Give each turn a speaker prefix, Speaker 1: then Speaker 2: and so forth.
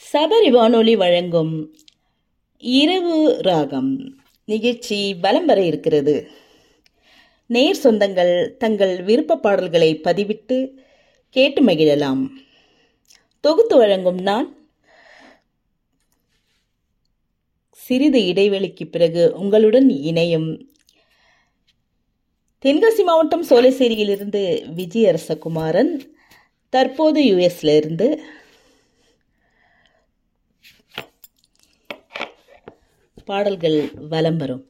Speaker 1: சபரி வானொலி வழங்கும் இரவு ராகம் நிகழ்ச்சி வலம் வர இருக்கிறது. நேர் சொந்தங்கள் தங்கள் விருப்ப பாடல்களை பதிவிட்டு கேட்டு மகிழலாம். தொகுத்து வழங்கும் நான். சிறிது இடைவெளிக்கு பிறகு உங்களுடன் இணையும் தென்காசி மாவட்டம் சோலைசேரியிலிருந்து விஜயரசகுமாரன். தற்போது யுஎஸ்ல இருந்து. பாடல்கள் வலம் வரும்.